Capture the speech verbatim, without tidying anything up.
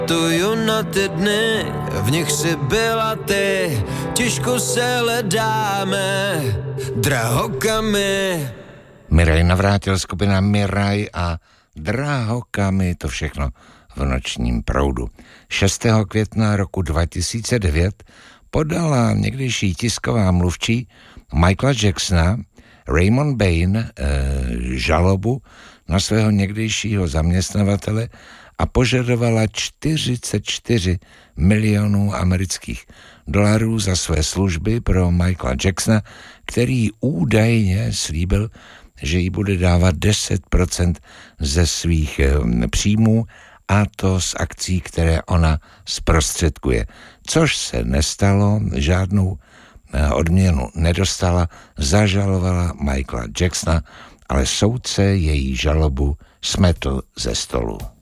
Tuju na ty dny, v nich si byla ty, těžko se hledáme, drahokamy. Miraj Navrátil, skupina Miraj a drahokamy, to všechno v nočním proudu. šestého května roku dva tisíce devět podala někdejší tisková mluvčí Michaela Jacksona Raymond Bain e, žalobu na svého někdejšího zaměstnavatele a požadovala čtyřicet čtyři milionů amerických dolarů za své služby pro Michaela Jacksona, který údajně slíbil, že jí bude dávat deset procent ze svých e, příjmů, a to z akcí, které ona zprostředkuje. Což se nestalo, žádnou odměnu nedostala, zažalovala Michaela Jacksona, ale soudce její žalobu smetl ze stolu.